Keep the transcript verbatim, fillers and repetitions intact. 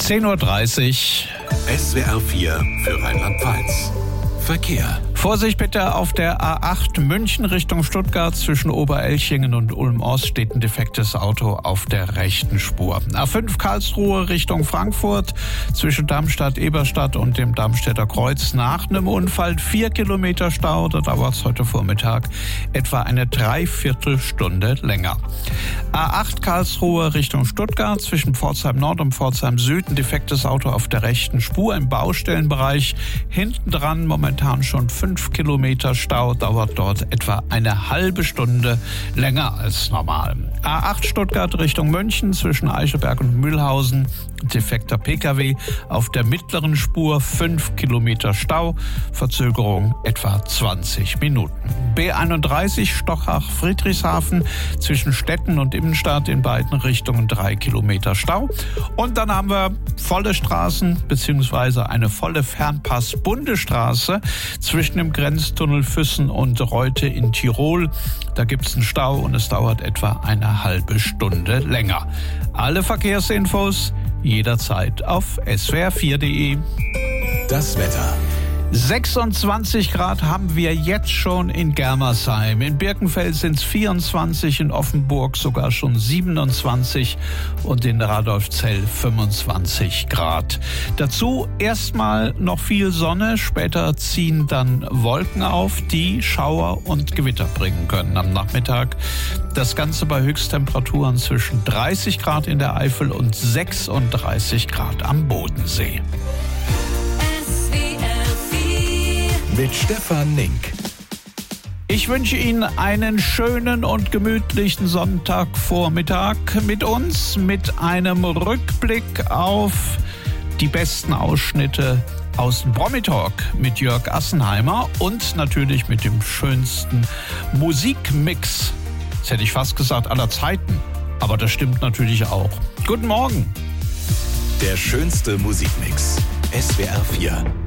zehn Uhr dreißig. S W R vier für Rheinland-Pfalz. Verkehr. Vorsicht bitte auf der A acht München Richtung Stuttgart. Zwischen Oberelchingen und Ulm-Ost steht ein defektes Auto auf der rechten Spur. A fünf Karlsruhe Richtung Frankfurt. Zwischen Darmstadt-Eberstadt und dem Darmstädter Kreuz nach einem Unfall vier Kilometer Stau. Da dauert es heute Vormittag etwa eine Dreiviertelstunde länger. A acht Karlsruhe Richtung Stuttgart. Zwischen Pforzheim Nord und Pforzheim Süd ein defektes Auto auf der rechten Spur im Baustellenbereich. Hinten dran momentan schon fünf Kilometer Stau, dauert dort etwa eine halbe Stunde länger als normal. A acht Stuttgart Richtung München zwischen Eichelberg und Mühlhausen. Defekter Pkw auf der mittleren Spur, fünf Kilometer Stau, Verzögerung etwa zwanzig Minuten. B einunddreißig Stochach-Friedrichshafen zwischen Stetten und Immenstadt in beiden Richtungen drei Kilometer Stau. Und dann haben wir volle Straßen bzw. eine volle Fernpass-Bundesstraße zwischen dem Grenztunnel Füssen und Reute in Tirol. Da gibt es einen Stau und es dauert etwa eine halbe Stunde länger. Alle Verkehrsinfos jederzeit auf S W R vier punkt de. Das Wetter. sechsundzwanzig Grad haben wir jetzt schon in Germersheim. In Birkenfeld sind es vierundzwanzig, in Offenburg sogar schon siebenundzwanzig und in Radolfzell fünfundzwanzig Grad. Dazu erstmal noch viel Sonne, später ziehen dann Wolken auf, die Schauer und Gewitter bringen können am Nachmittag. Das Ganze bei Höchsttemperaturen zwischen dreißig Grad in der Eifel und sechsunddreißig Grad am Bodensee. Mit Stefan Nink. Ich wünsche Ihnen einen schönen und gemütlichen Sonntagvormittag mit uns, mit einem Rückblick auf die besten Ausschnitte aus dem Promi-Talk mit Jörg Assenheimer und natürlich mit dem schönsten Musikmix, das hätte ich fast gesagt, aller Zeiten. Aber das stimmt natürlich auch. Guten Morgen. Der schönste Musikmix. S W R vier.